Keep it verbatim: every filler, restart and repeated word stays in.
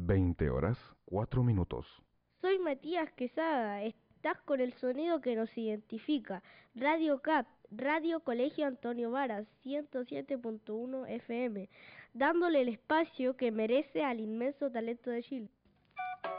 veinte horas, cuatro minutos. Soy Matías Quesada, estás con el sonido que nos identifica. Radio C A P, Radio Colegio Antonio Varas, ciento siete punto uno F M, dándole el espacio que merece al inmenso talento de Chile.